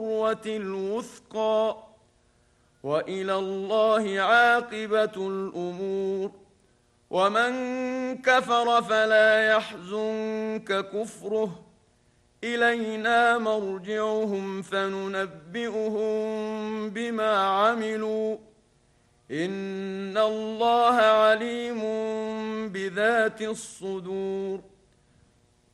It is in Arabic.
الوثقى وإلى الله عاقبة الأمور. ومن كفر فلا يحزنك كفره، إلينا مرجعهم فننبئهم بما عملوا، إن الله عليم بذات الصدور.